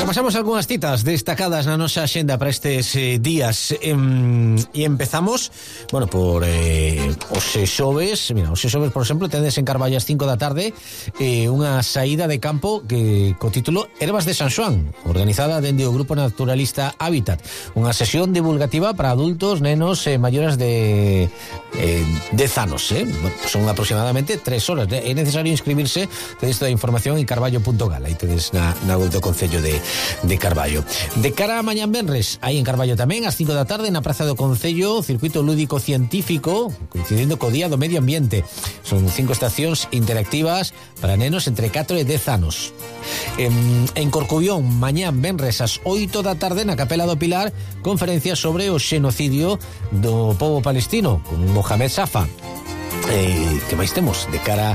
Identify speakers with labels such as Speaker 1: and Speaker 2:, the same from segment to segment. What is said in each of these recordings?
Speaker 1: Repasamos algunhas citas destacadas na nosa axenda para estes días e empezamos, bueno, por os xoves. Mira, os xoves, por exemplo, tedes en Carballo ás 5 da tarde unha saída de campo que co título Herbas de San Xoán, organizada dende o Grupo Naturalista Hábitat, unha sesión divulgativa para adultos, nenos e maiores de 10 anos, bueno, son aproximadamente 3 horas. É necesario inscribirse, tedes toda a información en carballo.gal, aí tedes na web do Concello de Carballo. De cara a mañán venres, aí en Carballo tamén, ás 5 da tarde, na Praza do Concello, circuito lúdico científico, coincidindo co Día do Medio Ambiente. Son 5 estacións interactivas para nenos entre 4 e 10 anos. En Corcubión, mañán venres, ás 8 da tarde, na Capela do Pilar, conferencia sobre o xenocidio do pobo palestino, con Mohamed Safa. Que máis temos de cara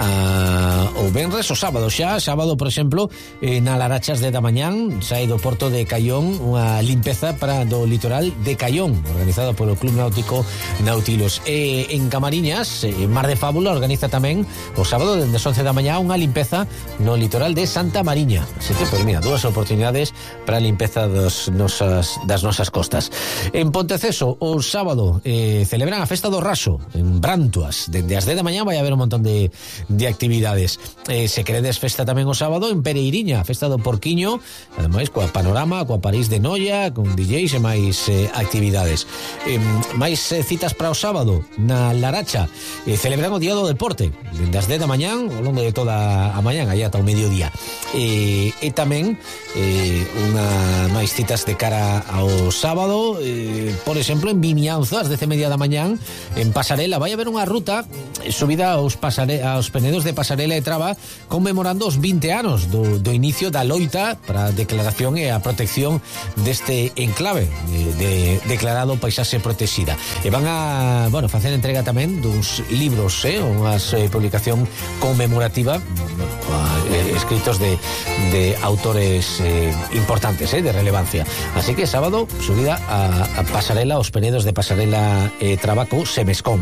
Speaker 1: ao venres? O sábado xa, sábado, por exemplo, na Larachas de da mañán, sae do porto de Caión unha limpeza para do litoral de Caión, organizado polo Club Náutico Nautilos. En Camariñas, Mar de Fábula organiza tamén o sábado dende as 11 da mañá unha limpeza no litoral de Santa Mariña. Así que, pues mira, dúas oportunidades para a limpeza das nosas costas. En Ponteceso, o sábado, celebran a Festa do Raso en Brantua. Dende as 10 da mañá vai haber un montón de actividades. Se queredes festa tamén o sábado en Pereiriña, Festa do Porquiño, ademais coa Panorama, coa París de Noia, con DJs e máis actividades. Máis citas para o sábado na Laracha, celebran o Día do Deporte dende as 10 da mañán ao longo de toda a mañán, aí ata o mediodía. E tamén unha máis citas de cara ao sábado, por exemplo, en Vimianzo, ás 10:30 da mañán, en Pasarela, vai haber unha ruta subida aos Penedos de Pasarela e Traba, conmemorando os 20 anos do inicio da loita para a declaración e a protección deste enclave declarado paisaxe protexida. E van a, bueno, facer entrega tamén duns libros, unha publicación conmemorativa, escritos de autores importantes, de relevancia. Así que sábado, subida a Pasarela, aos Penedos de Pasarela e Trabaco, Semescón.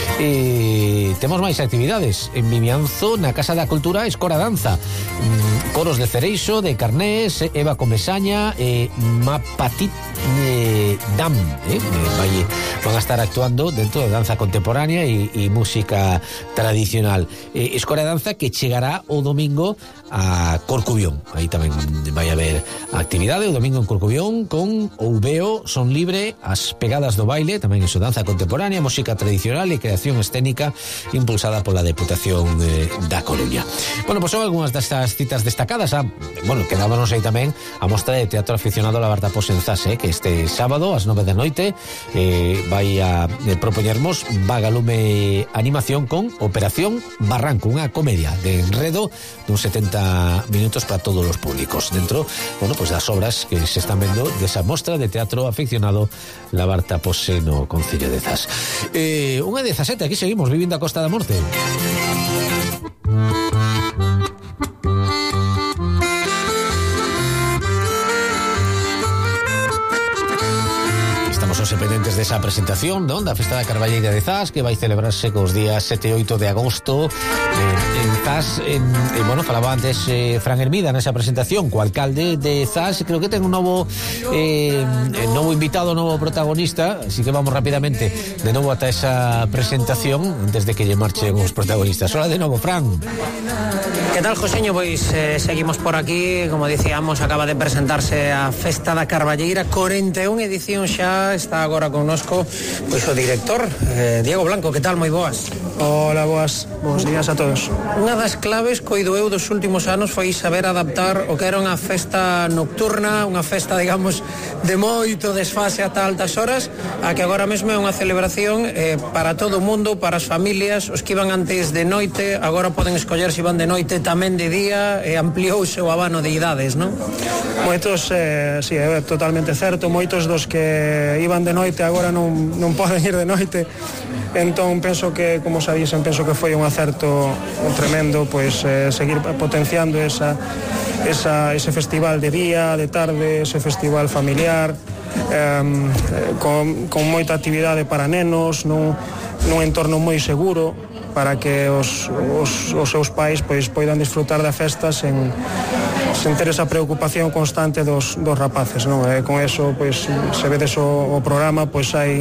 Speaker 1: Temos máis actividades en Vimianzo, na Casa da Cultura, Escora Danza, coros de Cereixo, de Carnés, Eva Comesaña e Mapatit Dam, van a estar actuando dentro de danza contemporánea e música tradicional. Escora Danza que chegará o domingo a Corcubión, aí tamén vai haber actividade o domingo en Corcubión con Ouveo, Son Libre, as pegadas do baile, tamén iso, danza contemporánea, música tradicional e creación escénica impulsada pola Deputación da Coruña. Bueno, pois son algunhas destas citas destacadas. Bueno, quedábanos aí tamén a mostra de teatro aficionado Labarta Pos en Zas, que este sábado ás 9 da noite vai a propoñermos Vagalume Animación con Operación Barranco, unha comedia de enredo dun 70 minutos para todos os públicos dentro, bueno, pues das obras que se están vendo desa mostra de teatro aficionado Labarta Pose no Concello de Zas. Unha 17, aquí seguimos vivindo a Costa da Morte. Estamos pendentes desa presentación, non? Da Festa da Carballeira de Zas, que vai celebrarse cos días 7 e 8 de agosto en Zas. Bueno, falaba antes Fran Hermida nesa presentación co alcalde de Zas. Creo que ten un novo invitado, novo protagonista, así que vamos rapidamente de novo ata esa presentación antes de que lle marchen os protagonistas. Hola de novo, Fran.
Speaker 2: Que tal, Joseño? Pois seguimos por aquí. Como dicíamos, acaba de presentarse a Festa da Carballeira, 41 edición xa. Está agora connosco pois o director Diego Blanco. Que tal? Moi boas.
Speaker 3: Hola, bos días a todos.
Speaker 2: Unha das claves, coido eu, dos últimos anos foi saber adaptar o que era unha festa nocturna, unha festa, digamos, de moito desfase ata altas horas, a que agora mesmo é unha celebración para todo o mundo, para as familias. Os que iban antes de noite agora poden escoller se iban de noite tamén de día, e ampliouse o abano de idades, non?
Speaker 3: Moitos, sí, é totalmente certo. Moitos dos que iban de noite agora non poden ir de noite. Entón penso que, como xa dixen, penso que foi un acerto tremendo, pois seguir potenciando ese festival de día, de tarde, ese festival familiar, con moita actividade para nenos, nun entorno moi seguro, para que os seus pais pois poidan disfrutar da festa sen ter esa preocupación constante dos rapaces, non? Con eso, pois, se vedes o programa, pois hai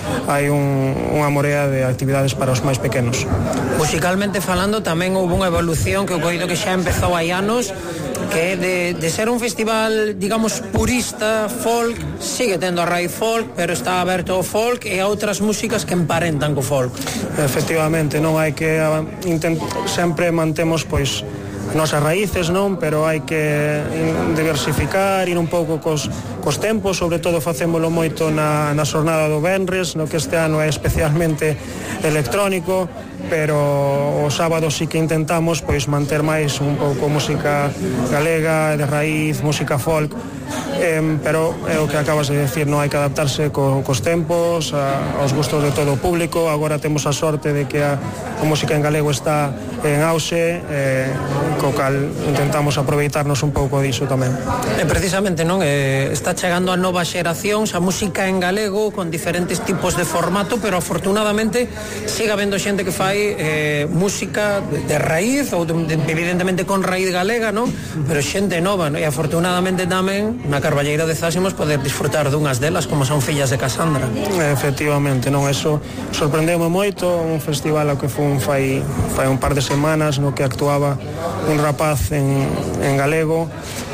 Speaker 3: unha morea de actividades para os máis pequenos.
Speaker 2: Musicalmente falando, tamén houve unha evolución que eu coido que xa empezou hai anos, que de ser un festival, digamos, purista, folk, sigue tendo a raíz folk, pero está aberto ao folk e a outras músicas que emparentan co folk.
Speaker 3: Efectivamente, non hai que sempre mantemos, pois, nosas raíces, non? Pero hai que diversificar, ir un pouco cos tempos, sobre todo facémolo moito na xornada do venres, no que este ano é especialmente electrónico, pero o sábado sí que intentamos pois manter máis un pouco música galega, de raíz, música folk, pero é o que acabas de decir, non hai que adaptarse cos tempos, aos gustos de todo o público. Agora temos a sorte de que a música en galego está en auxe, co cal intentamos aproveitarnos un pouco diso tamén.
Speaker 2: E precisamente, non, está chegando a novas xeracións, a música en galego con diferentes tipos de formato, pero afortunadamente siga habendo xente que fai música de raíz, ou evidentemente con raíz galega, non? Pero xente nova, non? E afortunadamente tamén na Carballeira de Zásimos poder disfrutar dunhas delas, como son Fillas de Casandra.
Speaker 3: Efectivamente, non, eso sorprendeume moito, un festival ao que fun fai un par de semanas, no que actuaba un rapaz en galego,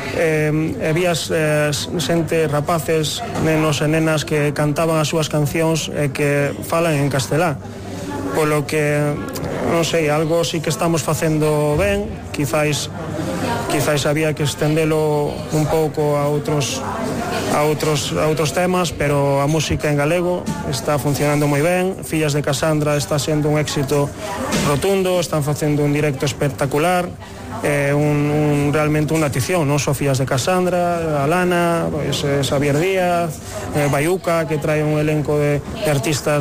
Speaker 3: e vías xente, rapaces, nenos e nenas que cantaban as súas cancións e que falan en castelán, polo que, non sei, algo sí que estamos facendo ben, quizáis había que estendelo un pouco a outros temas, pero a música en galego está funcionando moi ben. Fillas de Casandra está sendo un éxito rotundo, están facendo un directo espectacular, realmente unha afición, non só Fillas de Casandra, Alana, pois, Xavier Díaz, Bayuca, que trae un elenco de artistas